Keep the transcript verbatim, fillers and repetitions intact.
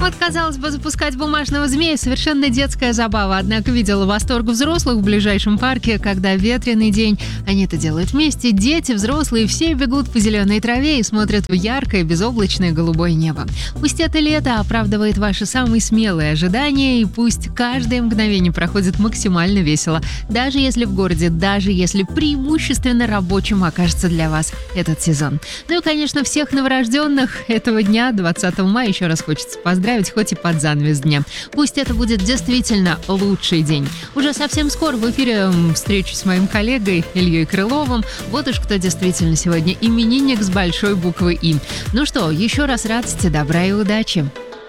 Вот, казалось бы, запускать бумажного змея — совершенно детская забава. Однако видела восторг взрослых в ближайшем парке, когда ветреный день. Они это делают вместе. Дети, взрослые, все бегут по зеленой траве и смотрят в яркое, безоблачное голубое небо. Пусть это лето оправдывает ваши самые смелые ожидания, и пусть каждое мгновение проходит максимально весело. Даже если в городе, даже если преимущественно рабочим окажется для вас этот сезон. Ну и, конечно, всех новорожденных этого дня, двадцатого мая, еще раз хочется поздравить, хоть и под занавес дня. Пусть это будет действительно лучший день. Уже совсем скоро в эфире встречусь с моим коллегой Ильей Крыловым. Вот уж кто действительно сегодня именинник с большой буквы «И». Ну что, еще раз радости, добра и удачи!